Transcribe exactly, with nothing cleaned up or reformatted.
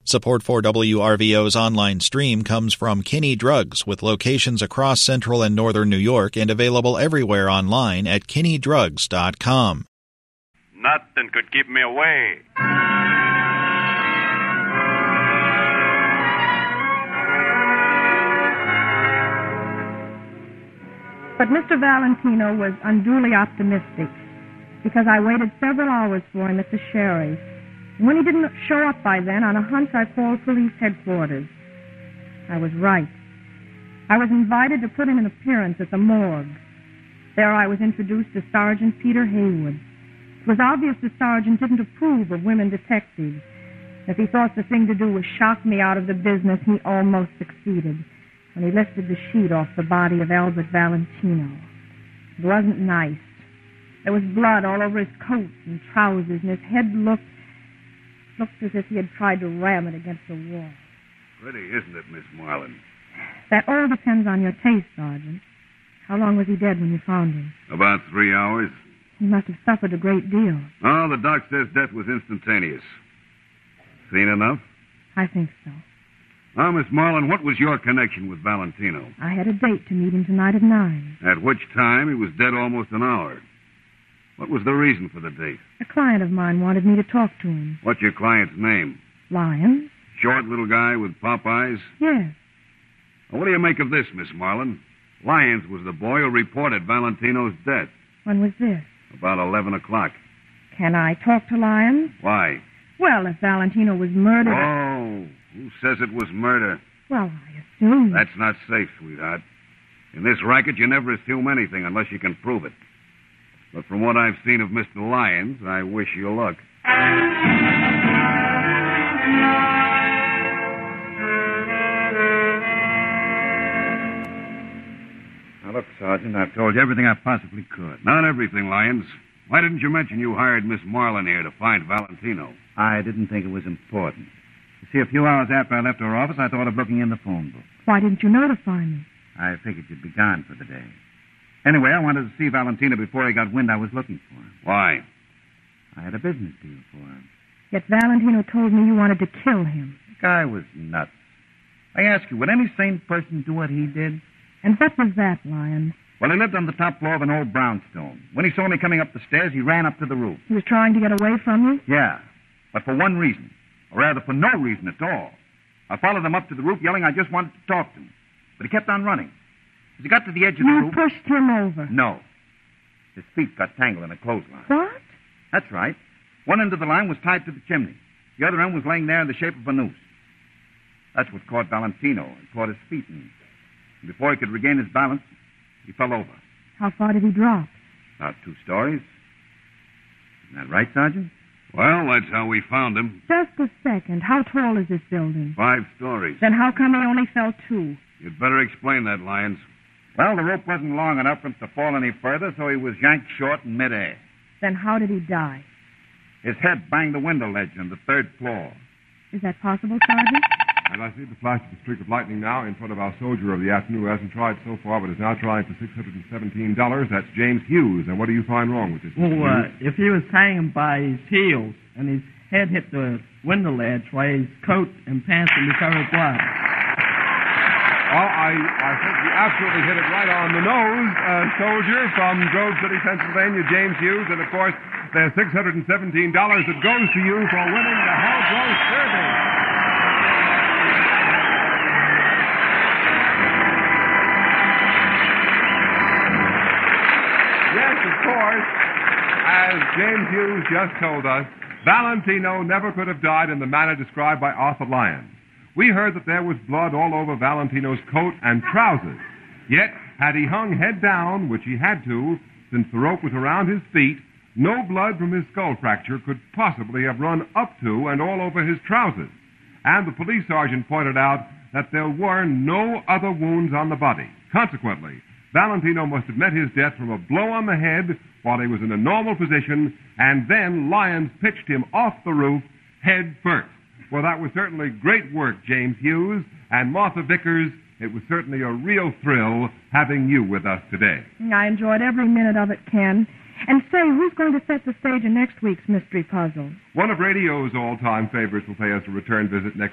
Support for W R V O's online stream comes from Kinney Drugs, with locations across central and northern New York and available everywhere online at kinney drugs dot com. Nothing could keep me away. But Mister Valentino was unduly optimistic, because I waited several hours for him at the Sherry. And when he didn't show up by then, on a hunch I called police headquarters. I was right. I was invited to put in an appearance at the morgue. There I was introduced to Sergeant Peter Haywood. It was obvious the sergeant didn't approve of women detectives. If he thought the thing to do was shock me out of the business, he almost succeeded when he lifted the sheet off the body of Albert Valentino. It wasn't nice. There was blood all over his coat and trousers, and his head looked, looked as if he had tried to ram it against the wall. Pretty, isn't it, Miss Marlin? That all depends on your taste, Sergeant. How long was he dead when you found him? About three hours. He must have suffered a great deal. Oh, the doc says death was instantaneous. Seen enough? I think so. Now, Miss Marlin, what was your connection with Valentino? I had a date to meet him tonight at nine. At which time he was dead almost an hour. What was the reason for the date? A client of mine wanted me to talk to him. What's your client's name? Lyons? Short little guy with pop eyes? Yes. Well, what do you make of this, Miss Marlin? Lyons was the boy who reported Valentino's death. When was this? About eleven o'clock. Can I talk to Lyons? Why? Well, if Valentino was murdered... Oh, who says it was murder? Well, I assume... That's not safe, sweetheart. In this racket, you never assume anything unless you can prove it. But from what I've seen of Mister Lyons, I wish you luck. Now, look, Sergeant, I've told you everything I possibly could. Not everything, Lyons. Why didn't you mention you hired Miss Marlin here to find Valentino? I didn't think it was important. You see, a few hours after I left her office, I thought of looking in the phone book. Why didn't you notify me? I figured you'd be gone for the day. Anyway, I wanted to see Valentino before he got wind I was looking for him. Why? I had a business deal for him. Yet Valentino told me you wanted to kill him. The guy was nuts. I ask you, would any sane person do what he did? And what was that, Lyons? Well, he lived on the top floor of an old brownstone. When he saw me coming up the stairs, he ran up to the roof. He was trying to get away from you? Yeah, but for one reason. Or rather, for no reason at all. I followed him up to the roof, yelling I just wanted to talk to him. But he kept on running. As he got to the edge of the You roof... pushed him over? No. His feet got tangled in a clothesline. What? That's right. One end of the line was tied to the chimney. The other end was laying there in the shape of a noose. That's what caught Valentino and caught his feet. And before he could regain his balance, he fell over. How far did he drop? About two stories. Isn't that right, Sergeant? Well, that's how we found him. Just a second. How tall is this building? Five stories. Then how come he only fell two? You'd better explain that, Lyons. Well, the rope wasn't long enough for him to fall any further, so he was yanked short in midair. Then how did he die? His head banged the window ledge on the third floor. Is that possible, Sergeant? And I see the flash of the streak of lightning now in front of our soldier of the afternoon who hasn't tried so far but is now trying for six hundred seventeen dollars. That's James Hughes. And what do you find wrong with this? Well, Mister uh, if he was hanging by his heels and his head hit the window ledge, why his coat and pants would be covered with blood. Well, I, I think you absolutely hit it right on the nose, uh, soldier from Grove City, Pennsylvania, James Hughes. And, of course, there's six hundred seventeen dollars that goes to you for winning the Hell Gross Derby. Yes, of course, as James Hughes just told us, Valentino never could have died in the manner described by Arthur Lyons. We heard that there was blood all over Valentino's coat and trousers. Yet, had he hung head down, which he had to, since the rope was around his feet, no blood from his skull fracture could possibly have run up to and all over his trousers. And the police sergeant pointed out that there were no other wounds on the body. Consequently, Valentino must have met his death from a blow on the head while he was in a normal position, and then Lyons pitched him off the roof head first. Well, that was certainly great work, James Hughes. And Martha Vickers, it was certainly a real thrill having you with us today. I enjoyed every minute of it, Ken. And say, who's going to set the stage in next week's mystery puzzle? One of radio's all-time favorites will pay us a return visit next